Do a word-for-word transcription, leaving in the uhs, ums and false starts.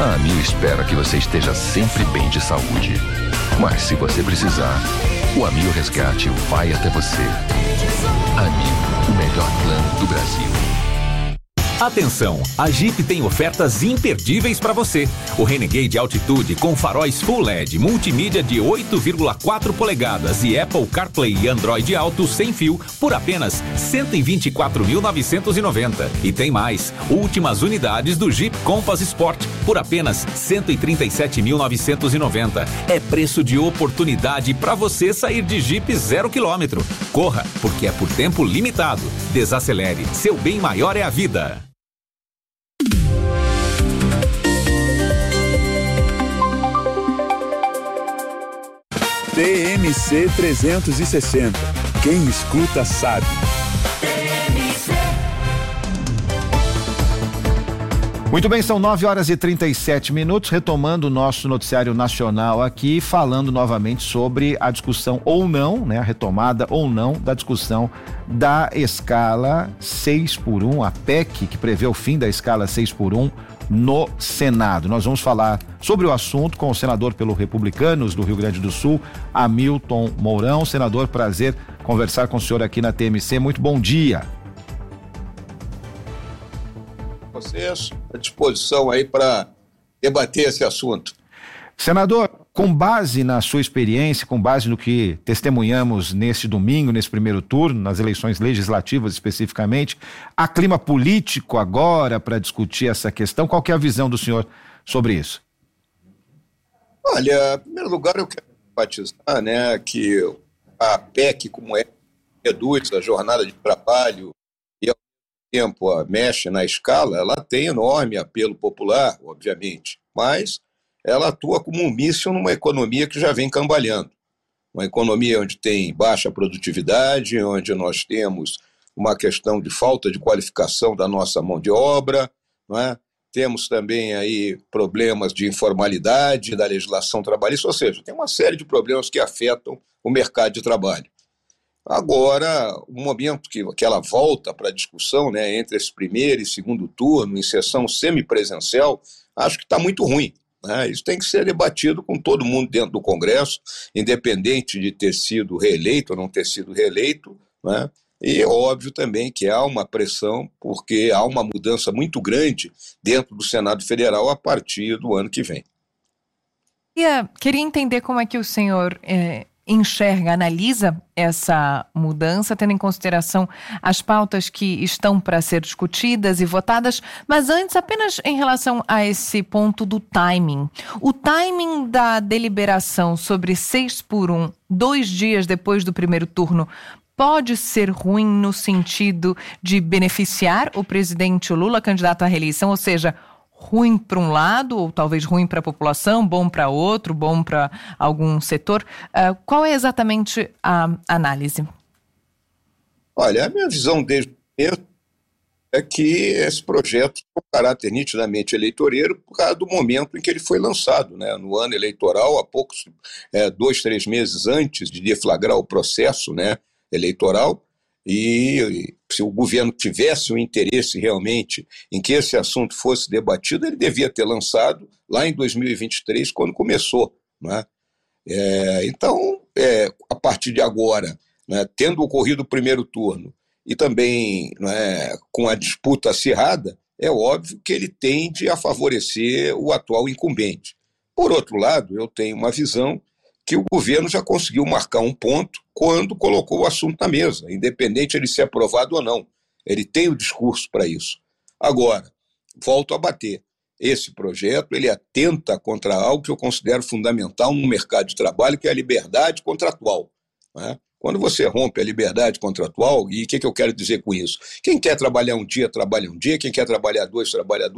A Amil espera que você esteja sempre bem de saúde. Mas se você precisar, o Amil Resgate vai até você. Amil, o melhor plano do Brasil. Atenção, a Jeep tem ofertas imperdíveis para você. O Renegade Altitude com faróis Full L E D, multimídia de oito vírgula quatro polegadas e Apple CarPlay e Android Auto sem fio por apenas cento e vinte e quatro mil novecentos e noventa. E tem mais, últimas unidades do Jeep Compass Sport por apenas cento e trinta e sete mil novecentos e noventa. É preço de oportunidade para você sair de Jeep zero quilômetro. Corra, porque é por tempo limitado. Desacelere, seu bem maior é a vida. T M C trezentos e sessenta. Quem escuta sabe. Muito bem, são nove horas e trinta e sete minutos, retomando o nosso noticiário nacional aqui, falando novamente sobre a discussão ou não, né, a retomada ou não da discussão da escala seis por um, a P E C, que prevê o fim da escala seis por um no Senado. Nós vamos falar sobre o assunto com o senador pelo Republicanos do Rio Grande do Sul, Hamilton Mourão. Senador, prazer conversar com o senhor aqui na T M C. Muito bom dia. Vocês à disposição aí para debater esse assunto. Senador, com base na sua experiência, com base no que testemunhamos neste domingo, nesse primeiro turno, nas eleições legislativas especificamente, há clima político agora para discutir essa questão? Qual que é a visão do senhor sobre isso? Olha, em primeiro lugar eu quero enfatizar, né, que a P E C, como é, reduz a jornada de trabalho e ao mesmo tempo a mexe na escala, ela tem enorme apelo popular, obviamente, mas ela atua como um míssil numa economia que já vem cambaleando. Uma economia onde tem baixa produtividade, onde nós temos uma questão de falta de qualificação da nossa mão de obra, não é? Temos também aí problemas de informalidade da legislação trabalhista, ou seja, tem uma série de problemas que afetam o mercado de trabalho. Agora, o momento que, que ela volta para a discussão, né, entre esse primeiro e segundo turno, em sessão semipresencial, acho que está muito ruim. Né? Isso tem que ser debatido com todo mundo dentro do Congresso, independente de ter sido reeleito ou não ter sido reeleito, né? E é óbvio também que há uma pressão, porque há uma mudança muito grande dentro do Senado Federal a partir do ano que vem. Queria, queria entender como é que o senhor é, enxerga, analisa essa mudança, tendo em consideração as pautas que estão para ser discutidas e votadas, mas antes, apenas em relação a esse ponto do timing. O timing da deliberação sobre seis por um, dois dias depois do primeiro turno, pode ser ruim no sentido de beneficiar o presidente Lula, candidato à reeleição, ou seja, ruim para um lado, ou talvez ruim para a população, bom para outro, bom para algum setor. Uh, qual é exatamente a análise? Olha, a minha visão desde o começo é que esse projeto tem um caráter nitidamente eleitoreiro por causa do momento em que ele foi lançado, né? No ano eleitoral, há poucos, é, dois, três meses antes de deflagrar o processo, né, eleitoral, e se o governo tivesse um interesse realmente em que esse assunto fosse debatido, ele devia ter lançado lá em dois mil e vinte e três, quando começou, né? É, então, é, a partir de agora, né, tendo ocorrido o primeiro turno e também, né, com a disputa acirrada, é óbvio que ele tende a favorecer o atual incumbente. Por outro lado, eu tenho uma visão que o governo já conseguiu marcar um ponto quando colocou o assunto na mesa, independente de ele ser aprovado ou não. Ele tem o discurso para isso. Agora, volto a bater. Esse projeto, ele atenta contra algo que eu considero fundamental no mercado de trabalho, que é a liberdade contratual, né? Quando você rompe a liberdade contratual, e o que, que eu quero dizer com isso? Quem quer trabalhar um dia, trabalha um dia, quem quer trabalhar dois, trabalha dois,